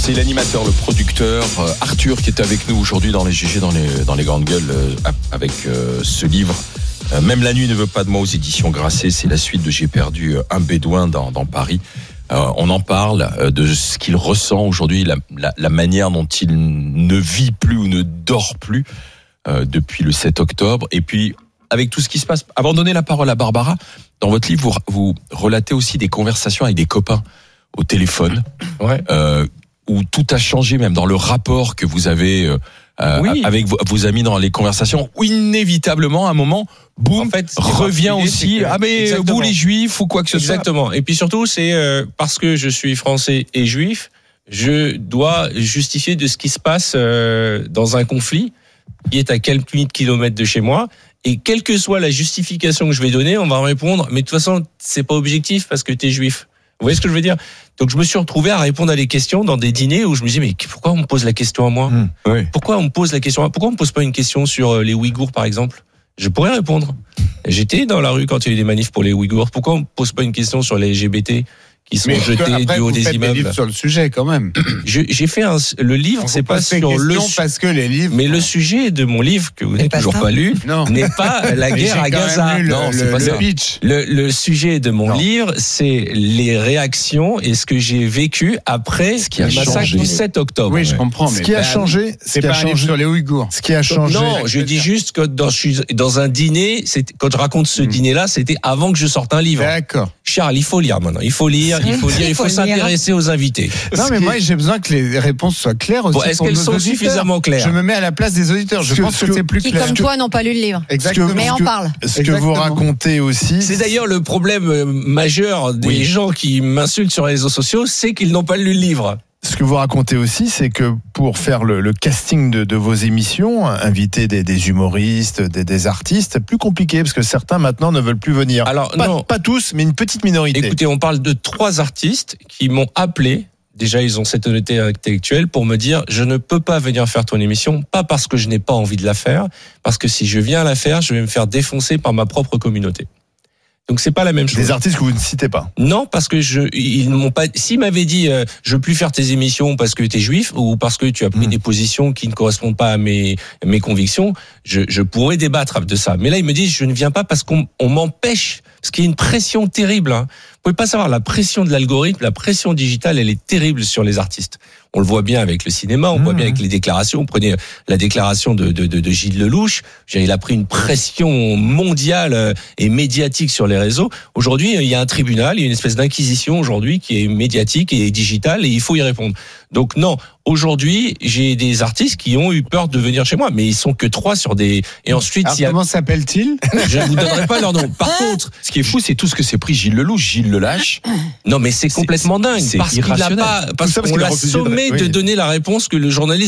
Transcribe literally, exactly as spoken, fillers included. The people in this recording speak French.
C'est l'animateur, le producteur euh, Arthur qui est avec nous aujourd'hui dans les G G, dans les, dans les grandes gueules, euh, avec euh, ce livre. Euh, Même la nuit ne veut pas de moi aux éditions Grasset. C'est la suite de J'ai perdu un bédouin dans, dans Paris. Euh, on en parle euh, de ce qu'il ressent aujourd'hui, la, la, la manière dont il ne vit plus ou ne dort plus euh, depuis le sept octobre. Et puis, avec tout ce qui se passe, avant de donner la parole à Barbara, dans votre livre, vous, vous relatez aussi des conversations avec des copains au téléphone. Ouais. Euh, où tout a changé, même dans le rapport que vous avez euh, oui. avec vos, vos amis dans les conversations, où inévitablement, à un moment, boum, en fait, revient aussi, que, ah mais exactement. Vous les juifs ou quoi que ce exactement. soit. Exactement. Et puis surtout, c'est euh, parce que je suis français et juif, je dois justifier de ce qui se passe euh, dans un conflit qui est à quelques milliers de kilomètres de chez moi. Et quelle que soit la justification que je vais donner, on va me répondre, mais de toute façon, c'est pas objectif parce que t'es juif. Vous voyez ce que je veux dire? Donc je me suis retrouvé à répondre à des questions dans des dîners où je me disais mais pourquoi on me pose la question à moi? mmh, oui. Pourquoi on me pose la question à... Pourquoi on me pose pas une question sur les Ouïghours par exemple? Je pourrais répondre. J'étais dans la rue quand il y a eu des manifs pour les Ouïghours. Pourquoi on me pose pas une question sur les L G B T qui sont mais jetés après, du haut vous des faites immeubles? Des livres sur le sujet quand même. Je, j'ai fait un, le livre, c'est pas sur le parce que les livres. Mais le sujet de mon livre que vous n'avez toujours pas lu non. n'est pas la guerre à Gaza. Le, non, c'est le, pas le ça. Pitch. Le, le sujet de mon non. livre, c'est les réactions et ce que j'ai vécu après ce qui a le massacre du sept octobre. Oui, je comprends. Ce mais qui a changé, c'est pas un livre sur les Ouïghours. Ce qui a changé. Non, je dis juste que dans, je suis dans un dîner, c'est, quand je raconte ce mmh. dîner-là, c'était avant que je sorte un livre. D'accord. Charles, il faut lire maintenant. Il faut lire, il faut lire, il faut s'intéresser aux invités. Non, mais moi, j'ai besoin que les réponses soient claires aussi. Bon, est-ce pour qu'elles nos sont auditeurs. suffisamment claires? Je me mets à la place des auditeurs. Je que, pense que, que c'est plus qui, clair. Qui, comme toi, n'ont pas lu le livre. Exactement. Mais en parlent. Ce que vous racontez aussi. C'est d'ailleurs le problème majeur des oui. gens qui m'insultent sur les réseaux sociaux, c'est qu'ils n'ont pas lu le livre. Ce que vous racontez aussi, c'est que pour faire le, le casting de, de vos émissions, inviter des, des humoristes, des, des artistes, plus compliqué parce que certains maintenant ne veulent plus venir. Alors pas, non. pas tous, mais une petite minorité. Écoutez, on parle de trois artistes qui m'ont appelé. Déjà, ils ont cette honnêteté intellectuelle pour me dire je ne peux pas venir faire ton émission, pas parce que je n'ai pas envie de la faire, parce que si je viens la faire, je vais me faire défoncer par ma propre communauté. Donc c'est pas la même chose. Des artistes que vous ne citez pas. Non, parce que je, ils m'ont pas. S'ils m'avaient dit, euh, je veux plus faire tes émissions parce que t'es juif ou parce que tu as pris mmh. des positions qui ne correspondent pas à mes mes convictions, je, je pourrais débattre de ça. Mais là, ils me disent, je ne viens pas parce qu'on on m'empêche, parce qu'il y a une pression terrible. Hein. Vous pouvez pas savoir la pression de l'algorithme, la pression digitale, elle est terrible sur les artistes. On le voit bien avec le cinéma, on mmh. voit bien avec les déclarations. Prenez la déclaration de, de, de, de Gilles Lelouch. Il a pris une pression mondiale et médiatique sur les réseaux. Aujourd'hui, il y a un tribunal, il y a une espèce d'inquisition aujourd'hui qui est médiatique et digitale et il faut y répondre. Donc non, aujourd'hui, j'ai des artistes qui ont eu peur de venir chez moi, mais ils sont que trois sur des... Et ensuite, alors, il y a... comment s'appelle-t-il? Je ne vous donnerai pas leur nom. Par contre, ce qui est fou, c'est tout ce que s'est pris Gilles Lelouch. Gilles le lâche. Non, mais c'est complètement dingue. C'est parce qu'il a pas, parce qu'on l'a sommé de donner la réponse que le journaliste